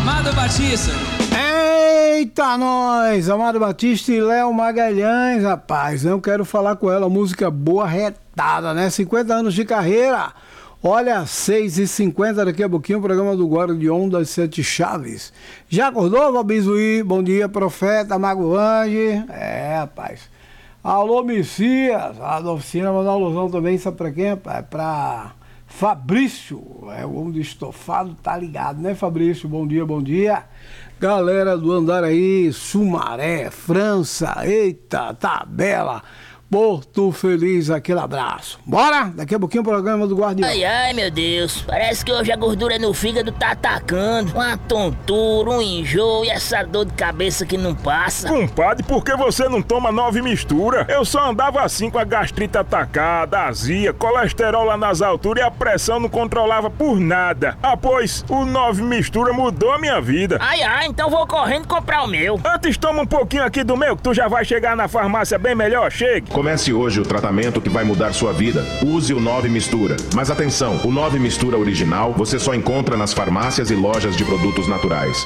Amado Batista. Eita, nós! Amado Batista e Léo Magalhães, rapaz. Eu quero falar com ela, música boa, retada, né? 50 anos de carreira. Olha, 6h50 daqui a pouquinho, o programa do Guardião das Sete Chaves. Já acordou, Valbizuí? Bom dia, profeta, Mago Ange. Rapaz. Alô, Messias. A da oficina mandar uma alusão também, sabe pra quem, rapaz? Pra Fabrício. O homem do estofado, tá ligado, né, Fabrício? Bom dia, bom dia. Galera do Andaraí, Sumaré, França, eita, Tabela, Porto Feliz, aquele abraço. Bora? Daqui a pouquinho o programa do Guardião. Ai, ai, meu Deus. Parece que hoje a gordura no fígado tá atacando. Uma tontura, um enjoo e essa dor de cabeça que não passa. Compadre, por que você não toma 9 mistura? Eu só andava assim com a gastrite atacada, azia, colesterol lá nas alturas e a pressão não controlava por nada. Ah, pois, o 9 mistura mudou a minha vida. Ai, ai, então vou correndo comprar o meu. Antes toma um pouquinho aqui do meu, que tu já vai chegar na farmácia bem melhor. Chegue. Comece hoje o tratamento que vai mudar sua vida. Use o 9 Mistura. Mas atenção, o 9 Mistura original você só encontra nas farmácias e lojas de produtos naturais.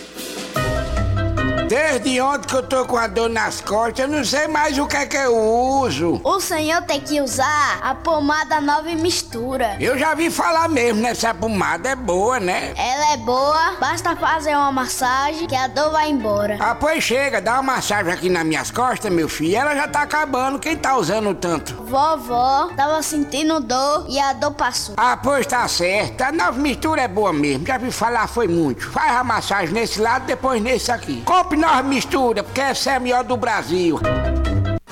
Desde ontem que eu tô com a dor nas costas, eu não sei mais o que é que eu uso. O senhor tem que usar a pomada 9 Mistura. Eu já vi falar mesmo nessa pomada, é boa, né? Ela é boa, basta fazer uma massagem que a dor vai embora. Ah, pois chega, dá uma massagem aqui nas minhas costas, meu filho, ela já tá acabando, quem tá usando tanto? Vovó tava sentindo dor e a dor passou. Ah, pois tá certo, a 9 Mistura é boa mesmo, já vi falar foi muito. Faz a massagem nesse lado, depois nesse aqui. Compre 9 Mistura, porque essa é a melhor do Brasil.